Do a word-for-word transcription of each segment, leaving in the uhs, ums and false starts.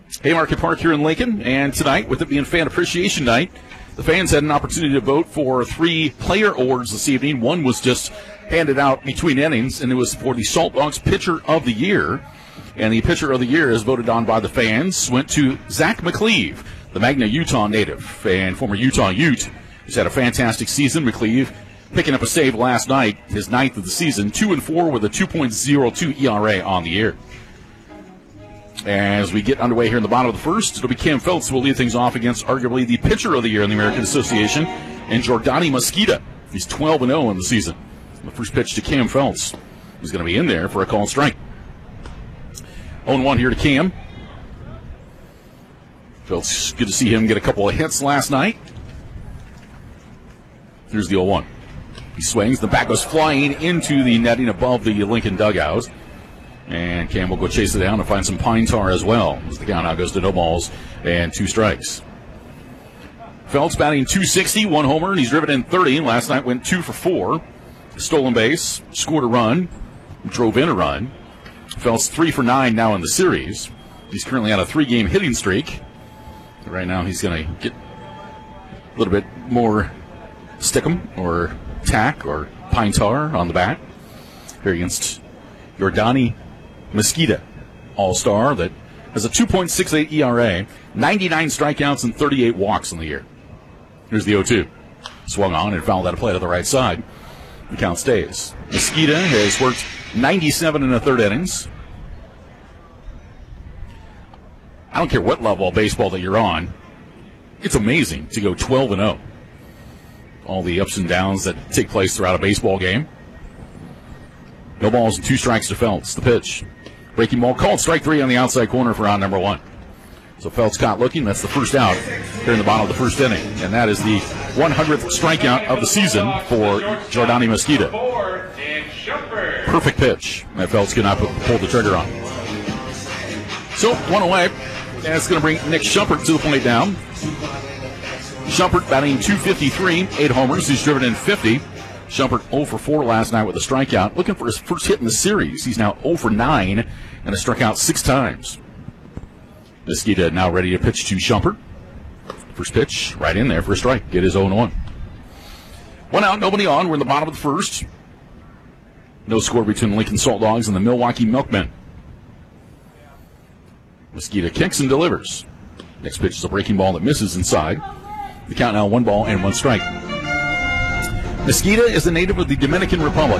Haymarket Park here in Lincoln, and tonight, with it being Fan Appreciation Night, the fans had an opportunity to vote for three player awards this evening. One was just handed out between innings, and it was for the Salt Dogs Pitcher of the Year. And the Pitcher of the Year is voted on by the fans, went to Zach McCleve, the Magna, Utah native and former Utah Ute. He's had a fantastic season. McCleve picking up a save last night, his ninth of the season, two and four with a two point oh two E R A on the year. As we get underway here in the bottom of the first, it'll be Cam Feltz who will lead things off against arguably the Pitcher of the Year in the American Association, and Jordani Mesquita. He's twelve and oh in the season. The first pitch to Cam Feltz. He's going to be in there for a called strike. oh and one here to Cam. Feltz, good to see him get a couple of hits last night. Here's the oh one. He swings. The bat goes flying into the netting above the Lincoln dugout. And Cam will go chase it down and find some pine tar as well, as the count now goes to no balls and two strikes. Feltz batting two sixty, one homer, and he's driven in thirty. Last night went two for four. Stolen base, scored a run, drove in a run. Feltz three for nine now in the series. He's currently on a three-game hitting streak. Right now he's going to get a little bit more stickum or tack or pine tar on the bat here against Jordani Mesquita, all-star that has a two point six eight E R A, ninety-nine strikeouts and thirty-eight walks in the year. Here's the oh two. Swung on and fouled out a play to the right side. The count stays. Mesquita has worked ninety-seven and a third innings. I don't care what level of baseball that you're on. It's amazing to go twelve and oh. All the ups and downs that take place throughout a baseball game. No balls and two strikes to Feltz. The pitch. Breaking ball called. Strike three on the outside corner for round number one. So Feltz caught looking. That's the first out here in the bottom of the first inning. And that is the one hundredth strikeout of the season for Jordani Mesquita. Perfect pitch that Feltz could not pull the trigger on. So one away. And it's going to bring Nick Shumpert to the plate now. Shumpert batting two fifty-three, eight homers. He's driven in fifty. Shumpert oh for four last night with a strikeout. Looking for his first hit in the series. He's now oh for nine and has struck out six times. Mesquita now ready to pitch to Shumpert. First pitch right in there for a strike. Get his oh and one. One out, nobody on. We're in the bottom of the first. No score between the Lincoln Salt Dogs and the Milwaukee Milkmen. Mesquita kicks and delivers. Next pitch is a breaking ball that misses inside. The count now one ball and one strike. Mesquita is a native of the Dominican Republic.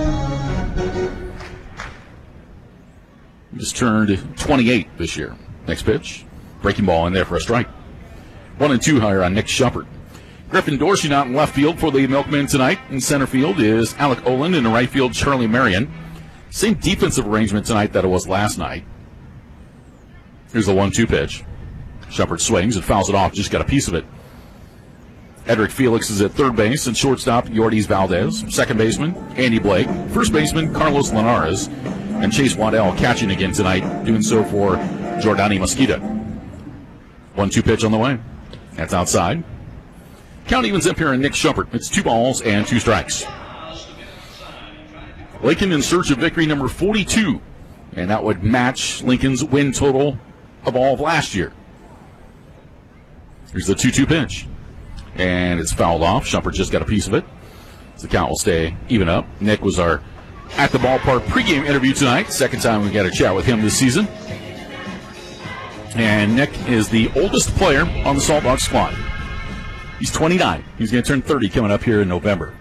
He just turned twenty-eight this year. Next pitch, breaking ball in there for a strike. One and two higher on Nick Shumpert. Griffin Dorsey out in left field for the Milkmen tonight. In center field is Alec Olin, and in right field, Charlie Marion. Same defensive arrangement tonight that it was last night. Here's the one two pitch. Shumpert swings and fouls it off, just got a piece of it. Edric Felix is at third base, and shortstop Yordis Valdez. Second baseman Andy Blake. First baseman Carlos Linares. And Chase Waddell catching again tonight, doing so for Jordani Mesquita. one two pitch on the way. That's outside. Count evens up here on Nick Shumpert. It's two balls and two strikes. Lincoln in search of victory number forty-two. And that would match Lincoln's win total of all of last year. Here's the two two pitch. And it's fouled off. Shumpert just got a piece of it. So the count will stay even up. Nick was our at the ballpark pregame interview tonight. Second time we got a chat with him this season. And Nick is the oldest player on the Salt Dog squad. He's twenty-nine. He's going to turn thirty coming up here in November.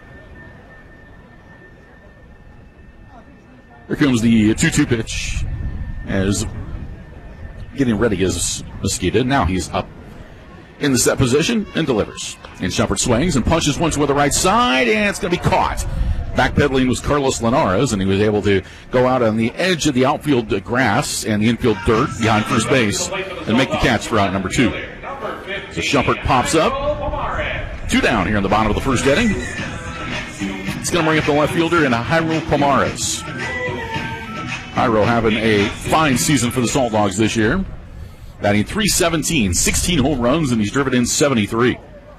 Here comes the two two pitch. As getting ready is Mesquita. Now he's up in the set position and delivers. And Shumpert swings and punches one to the right side, and it's going to be caught. Backpedaling was Carlos Linares, and he was able to go out on the edge of the outfield grass and the infield dirt behind first base and make the catch for out number two. So Shumpert pops up. Two down here in the bottom of the first inning. It's going to bring up the left fielder and Jairo Pomares. Jairo having a fine season for the Salt Dogs this year. Batting three seventeen, sixteen home runs, and he's driven in seventy-three.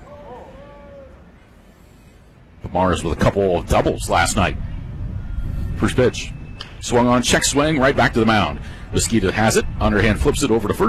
Pomares with a couple of doubles last night. First pitch. Swung on, check swing, right back to the mound. Mesquita has it. Underhand flips it over to first.